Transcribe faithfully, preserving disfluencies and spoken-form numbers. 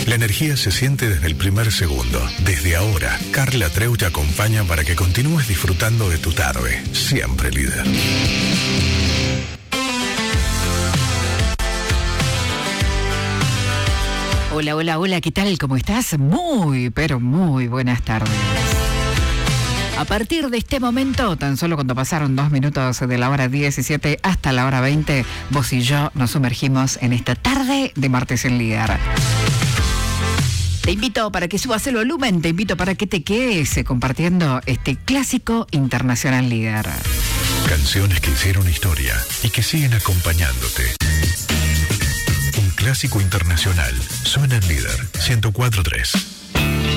La energía se siente desde el primer segundo. Desde ahora, Carla Treu te acompaña para que continúes disfrutando de tu tarde. Siempre líder. Hola, hola, hola, ¿qué tal? ¿Cómo estás? Muy, pero muy buenas tardes. A partir de este momento, tan solo cuando pasaron dos minutos de la hora diecisiete hasta la hora veinte, vos y yo nos sumergimos en esta tarde de Martes en Líder. Te invito para que subas el volumen, te invito para que te quedes compartiendo este clásico internacional líder. Canciones que hicieron historia y que siguen acompañándote. Un clásico internacional suena en Líder ciento cuatro punto tres.